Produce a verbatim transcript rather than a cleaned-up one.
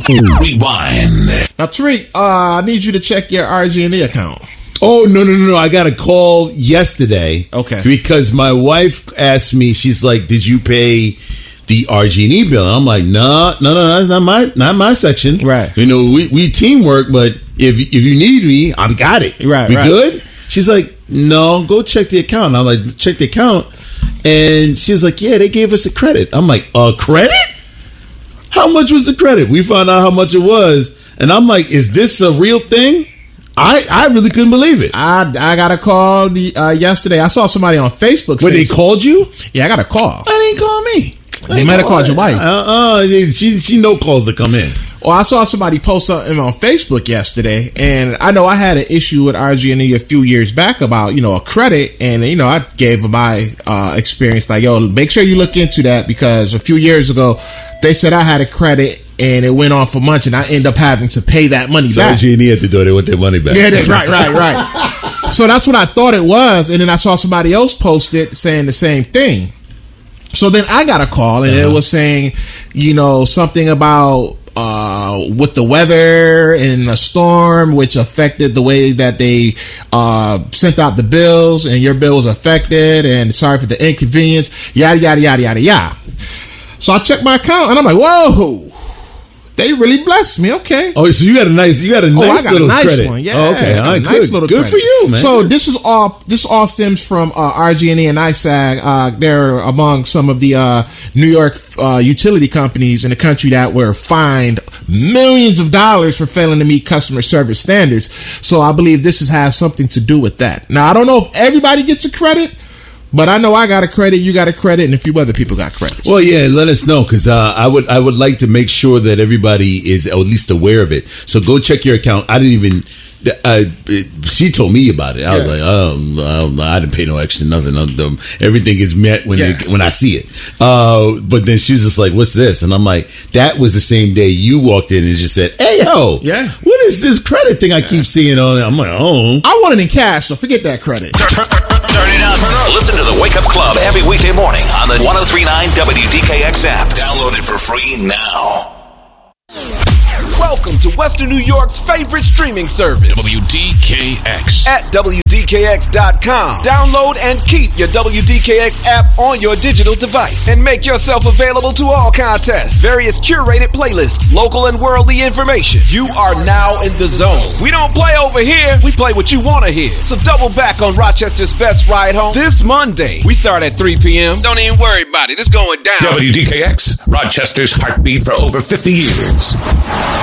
Rewind. Now, Tariq, uh, I need you to check your R G and E account. Oh, no, no, no, no. I got a call yesterday. Okay. Because my wife asked me, she's like, did you pay the R G and E bill? And I'm like, no, no, no, that's not my, not my section. Right. You know, we, we teamwork, but if if you need me, I've got it. Right, We right. good? She's like, no, go check the account. And I'm like, check the account. And she's like, yeah, they gave us a credit. I'm like, a credit? How much was the credit? We found out how much it was. And I'm like, is this a real thing? I, I really couldn't believe it. I I got a call the uh, yesterday. I saw somebody on Facebook. When say they called you? Yeah, I got a call. They didn't call me. They might have called your wife. Uh, uh, she she no calls to come in. Well, I saw somebody post something on Facebook yesterday, and I know I had an issue with R G and E a few years back about, you know, a credit, and, you know, I gave them my uh, experience, like, yo, make sure you look into that, because a few years ago, they said I had a credit, and it went on for months, and I end up having to pay that money So back. R G and E had to do it. They want their money back. Yeah, that's right, right, right. So that's what I thought it was, and then I saw somebody else post it saying the same thing. So then I got a call, and uh-huh. it was saying, you know, something about uh, with the weather and the storm, which affected the way that they uh, sent out the bills, and your bill was affected, and sorry for the inconvenience, yada, yada, yada, yada, yada. So I checked my account, and I'm like, whoa. They really blessed me. Okay. Oh, so you got a nice, you got a nice oh, I got little a nice credit. one. Yeah. Oh, okay. All right. Nice Good. little Good credit. for you, man. So this is all. This all stems from uh, R G and E and I S A G. Uh, they're among some of the uh, New York uh, utility companies in the country that were fined millions of dollars for failing to meet customer service standards. So I believe this is, has something to do with that. Now I don't know if everybody gets a credit, but I know I got a credit, you got a credit, and a few other people got credits. Well, yeah, let us know, because uh, I would I would like to make sure that everybody is at least aware of it. So go check your account. I didn't even. Uh, she told me about it. I was Yeah. like, oh, I didn't pay no extra nothing. Um, Everything is met when Yeah. they, when I see it. Uh, but then she was just like, "What's this?" And I'm like, "That was the same day you walked in and just said, hey, yo, Yeah. what is this credit thing I keep seeing on?" I'm like, "Oh, I want it in cash, so forget that credit." Turn it up. Listen to the Wake Up Club every weekday morning on the one oh three point nine W D K X app. Download it for free now. Welcome to Western New York's favorite streaming service. W D K X. At W D K X dot com. Download and keep your W D K X app on your digital device. And make yourself available to all contests, various curated playlists, local and worldly information. You are now in the zone. We don't play over here. We play what you want to hear. So double back on Rochester's best ride home this Monday. We start at three p.m. Don't even worry about it. It's going down. W D K X, Rochester's heartbeat for over fifty years.